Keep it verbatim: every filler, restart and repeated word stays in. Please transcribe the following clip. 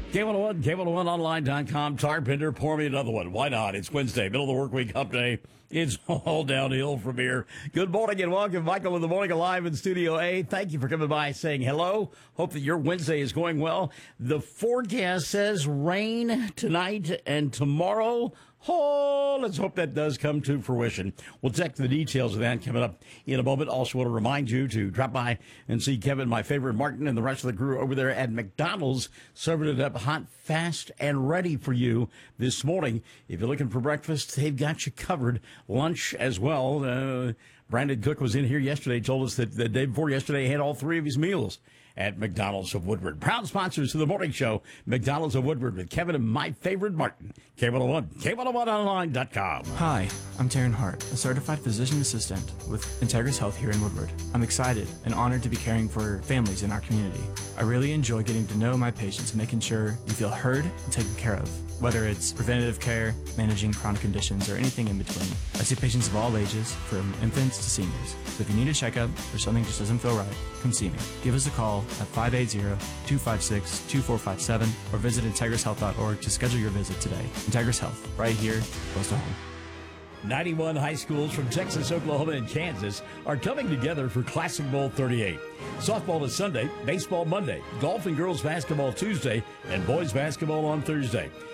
K one oh one, K one oh one online dot com, Tarpinder, pour me another one. Why not? It's Wednesday, middle of the work week, up day. It's all downhill from here. Good morning and welcome. Michael in the morning, alive in Studio A. Thank you for coming by, saying hello. Hope that your Wednesday is going well. The forecast says rain tonight and tomorrow. Oh, let's hope that does come to fruition. We'll check the details of that coming up in a moment. Also want to remind you to drop by and see Kevin, my favorite, Martin, and the rest of the crew over there at McDonald's, serving it up hot, fast, and ready for you this morning. If you're looking for breakfast, they've got you covered. Lunch as well. Uh, Brandon Cook was in here yesterday, told us that the day before yesterday he had all three of his meals at McDonald's of Woodward. Proud sponsors of the morning show, McDonald's of Woodward, with Kevin and my favorite, Martin. K one oh one, K one oh one online dot com. Hi, I'm Taryn Hart, a certified physician assistant with Integris Health here in Woodward. I'm excited and honored to be caring for families in our community. I really enjoy getting to know my patients and making sure you feel heard and taken care of, whether it's preventative care, managing chronic conditions, or anything in between. I see patients of all ages, from infants to seniors. So if you need a checkup or something just doesn't feel right, come see me. Give us a call at five eight zero, two five six, two four five seven or visit integris health dot org to schedule your visit today. Integris Health, right here, close to home. ninety-one high schools from Texas, Oklahoma, and Kansas are coming together for Classic Bowl thirty-eight. Softball is Sunday, baseball Monday, golf and girls basketball Tuesday, and boys basketball on Thursday.